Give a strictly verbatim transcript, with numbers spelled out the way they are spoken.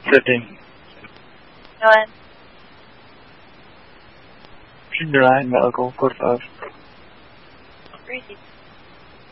fifteen. Go ahead. Junior high medical, forty-five. Reese.